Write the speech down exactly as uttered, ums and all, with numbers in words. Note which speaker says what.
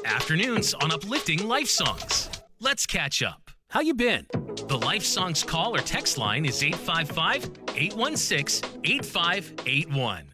Speaker 1: Afternoons on Uplifting Life Songs. Let's catch up. How you been? The Life Songs call or text line is eight five five, eight one six, eight five eight one.